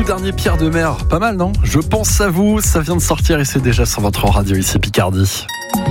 tout dernier Pierre de Mer, pas mal non ? Je pense à vous, ça vient de sortir et c'est déjà sur votre radio ici Picardie.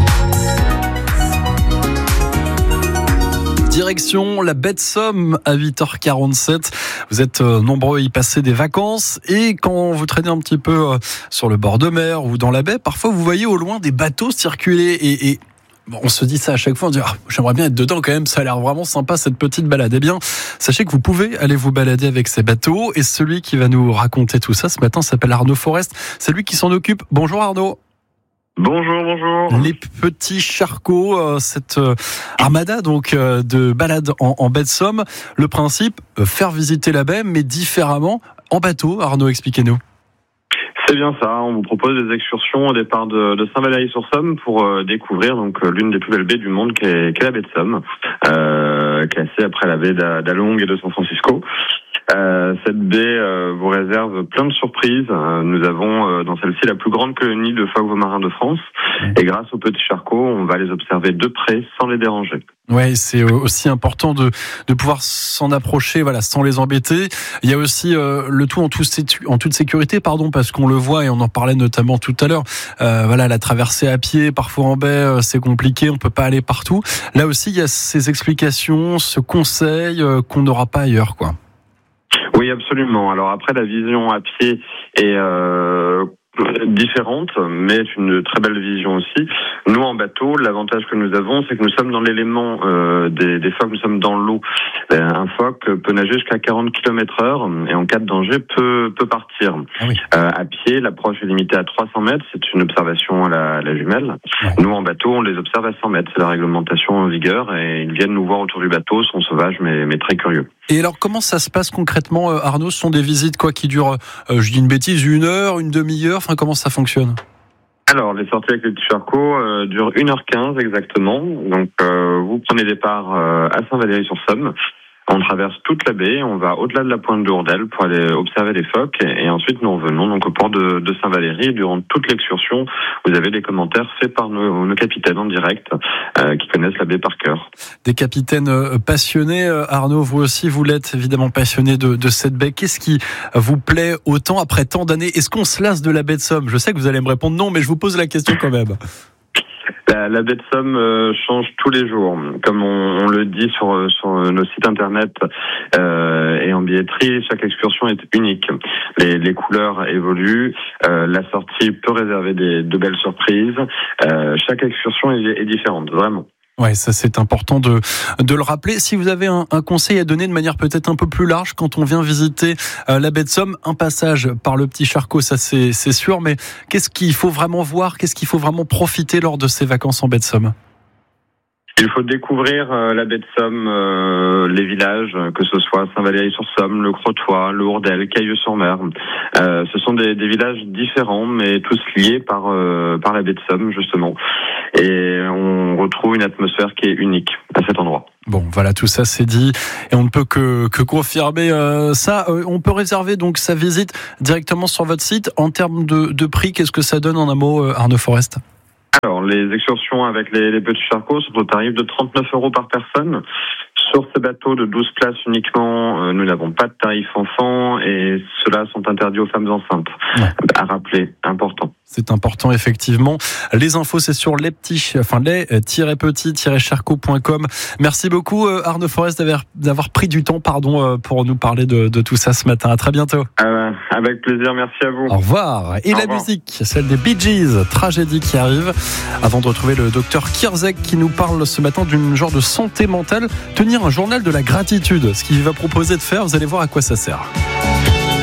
Direction la baie de Somme à 8h47. Vous êtes nombreux à y passer des vacances et quand vous traînez un petit peu sur le bord de mer ou dans la baie, parfois vous voyez au loin des bateaux circuler et on se dit ça à chaque fois, on dit j'aimerais bien être dedans quand même, ça a l'air vraiment sympa cette petite balade. Eh bien, sachez que vous pouvez aller vous balader avec ces bateaux et celui qui va nous raconter tout ça ce matin s'appelle Arnaud Forest. C'est lui qui s'en occupe. Bonjour Arnaud. Bonjour. Les petits charcots, cette armada donc de balade en baie de Somme. Le principe, faire visiter la baie, mais différemment en bateau. Arnaud, expliquez-nous. C'est bien ça, on vous propose des excursions au départ de Saint-Valery-sur-Somme pour découvrir donc l'une des plus belles baies du monde qui est la baie de Somme, classée après la baie d'Along et de San Francisco. Cette baie vous réserve plein de surprises. Nous avons dans celle-ci la plus grande colonie de phoques marins de France. Et grâce aux petits charcots, on va les observer de près sans les déranger. Ouais, c'est aussi important de pouvoir s'en approcher, voilà, sans les embêter. Il y a aussi le tout en toute sécurité, parce qu'on le voit et on en parlait notamment tout à l'heure. Voilà, la traversée à pied, parfois en baie, c'est compliqué, on peut pas aller partout. Là aussi, il y a ces explications, ce conseil qu'on n'aura pas ailleurs, quoi. Oui, absolument. Alors après, la vision à pied est différente, mais une très belle vision aussi. Nous, en bateau, l'avantage que nous avons, c'est que nous sommes dans l'élément des phoques, nous sommes dans l'eau. Un phoque peut nager jusqu'à 40 km/h et en cas de danger peut partir. Ah oui. À pied, l'approche est limitée à 300 mètres, c'est une observation à la jumelle. Ouais. Nous, en bateau, on les observe à 100 mètres, c'est la réglementation en vigueur et ils viennent nous voir autour du bateau, sont sauvages mais très curieux. Et alors, comment ça se passe concrètement, Arnaud ? Ce sont des visites qui durent, je dis une bêtise, 1 heure, une demi-heure, enfin comment ça fonctionne ? Alors, les sorties avec les petits charcots durent 1h15 exactement. Donc, vous prenez départ à Saint-Valery-sur-Somme. On traverse toute la baie, on va au-delà de la pointe de Hourdel pour aller observer les phoques et ensuite nous revenons donc au port de Saint-Valery. Durant toute l'excursion, vous avez des commentaires faits par nos capitaines en direct qui connaissent la baie par cœur. Des capitaines passionnés, Arnaud, vous aussi vous l'êtes évidemment passionné de cette baie. Qu'est-ce qui vous plaît autant après tant d'années ? Est-ce qu'on se lasse de la baie de Somme ? Je sais que vous allez me répondre non, mais je vous pose la question quand même. La baie de Somme change tous les jours. Comme on le dit sur nos sites internet et en billetterie, chaque excursion est unique. Les couleurs évoluent, la sortie peut réserver de belles surprises. Chaque excursion est différente, vraiment. Ouais, ça c'est important de le rappeler. Si vous avez un conseil à donner de manière peut-être un peu plus large quand on vient visiter la baie de Somme, un passage par le petit charcot, ça c'est sûr, mais qu'est-ce qu'il faut vraiment voir, qu'est-ce qu'il faut vraiment profiter lors de ces vacances en baie de Somme ? Il faut découvrir la baie de Somme, les villages, que ce soit Saint-Valery-sur-Somme, le Crotoy, le Hourdel, Cailleux-sur-Mer. Ce sont des villages différents, mais tous liés par la baie de Somme, justement. Et on retrouve une atmosphère qui est unique à cet endroit. Bon, voilà, tout ça c'est dit et on ne peut que confirmer ça. On peut réserver donc sa visite directement sur votre site. En termes de prix, qu'est-ce que ça donne en un mot, Arnaud Forest ? Alors, les excursions avec les petits charcots sont au tarif de 39 € par personne. Sur ces bateaux de 12 places uniquement, nous n'avons pas de tarif enfant et ceux-là sont interdits aux femmes enceintes. Ouais. À rappeler, important. C'est important, effectivement. Les infos, c'est sur les-petits-charcots.com. Merci beaucoup, Arnaud Forest, d'avoir pris du temps, pour nous parler de tout ça ce matin. À très bientôt. Avec plaisir, merci à vous. Au revoir. Et la musique, celle des Bee Gees, Tragédie qui arrive. Avant de retrouver le docteur Kierzek qui nous parle ce matin d'une genre de santé mentale, tenir un journal de la gratitude. Ce qu'il va proposer de faire, vous allez voir à quoi ça sert.